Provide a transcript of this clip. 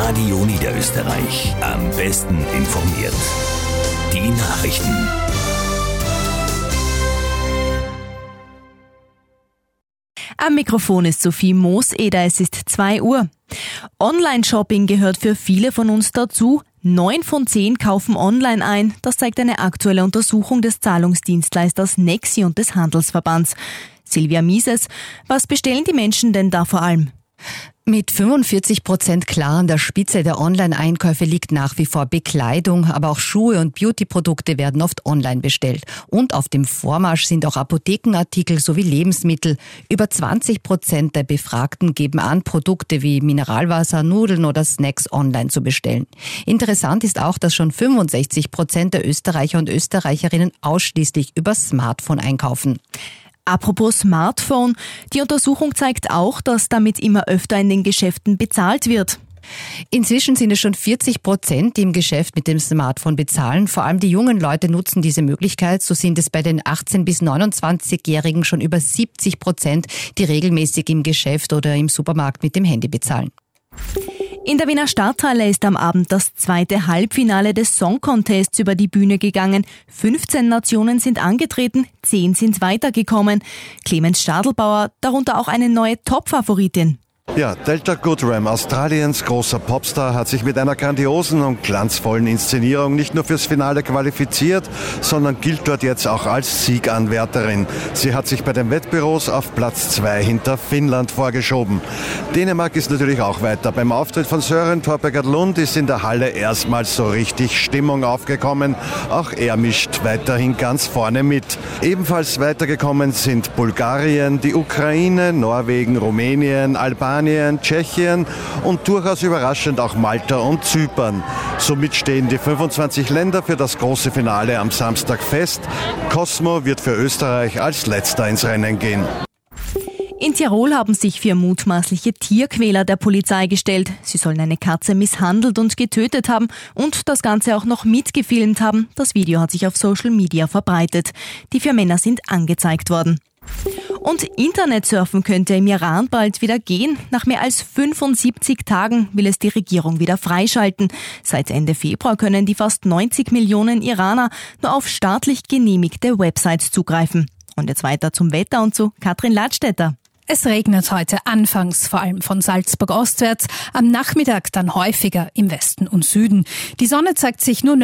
Radio Niederösterreich. Am besten informiert. Die Nachrichten. Am Mikrofon ist Sophie Mooseder, es ist 2 Uhr. Online-Shopping gehört für viele von uns dazu. 9 von 10 kaufen online ein. Das zeigt eine aktuelle Untersuchung des Zahlungsdienstleisters Nexi und des Handelsverbands. Silvia Mieses, was bestellen die Menschen denn da vor allem? Mit 45% klar an der Spitze der Online-Einkäufe liegt nach wie vor Bekleidung, aber auch Schuhe und Beauty-Produkte werden oft online bestellt. Und auf dem Vormarsch sind auch Apothekenartikel sowie Lebensmittel. Über 20% der Befragten geben an, Produkte wie Mineralwasser, Nudeln oder Snacks online zu bestellen. Interessant ist auch, dass schon 65% der Österreicher und Österreicherinnen ausschließlich über Smartphone einkaufen. Apropos Smartphone, die Untersuchung zeigt auch, dass damit immer öfter in den Geschäften bezahlt wird. Inzwischen sind es schon 40%, die im Geschäft mit dem Smartphone bezahlen. Vor allem die jungen Leute nutzen diese Möglichkeit. So sind es bei den 18- bis 29-Jährigen schon über 70%, die regelmäßig im Geschäft oder im Supermarkt mit dem Handy bezahlen. In der Wiener Stadthalle ist am Abend das 2. Halbfinale des Song Contests über die Bühne gegangen. 15 Nationen sind angetreten, 10 sind weitergekommen. Clemens Stadelbauer, darunter auch eine neue Top-Favoritin. Ja, Delta Goodrem, Australiens großer Popstar, hat sich mit einer grandiosen und glanzvollen Inszenierung nicht nur fürs Finale qualifiziert, sondern gilt dort jetzt auch als Sieganwärterin. Sie hat sich bei den Wettbüros auf Platz 2 hinter Finnland vorgeschoben. Dänemark ist natürlich auch weiter. Beim Auftritt von Søren Thorberg Lund ist in der Halle erstmals so richtig Stimmung aufgekommen. Auch er mischt weiterhin ganz vorne mit. Ebenfalls weitergekommen sind Bulgarien, die Ukraine, Norwegen, Rumänien, Albanien, Tschechien und durchaus überraschend auch Malta und Zypern. Somit stehen die 25 Länder für das große Finale am Samstag fest. Cosmo wird für Österreich als letzter ins Rennen gehen. In Tirol haben sich 4 mutmaßliche Tierquäler der Polizei gestellt. Sie sollen eine Katze misshandelt und getötet haben und das Ganze auch noch mitgefilmt haben. Das Video hat sich auf Social Media verbreitet. Die 4 Männer sind angezeigt worden. Und Internetsurfen könnte im Iran bald wieder gehen. Nach mehr als 75 Tagen will es die Regierung wieder freischalten. Seit Ende Februar können die fast 90 Millionen Iraner nur auf staatlich genehmigte Websites zugreifen. Und jetzt weiter zum Wetter und zu Katrin Ladstätter. Es regnet heute anfangs, vor allem von Salzburg ostwärts, am Nachmittag dann häufiger im Westen und Süden. Die Sonne zeigt sich nur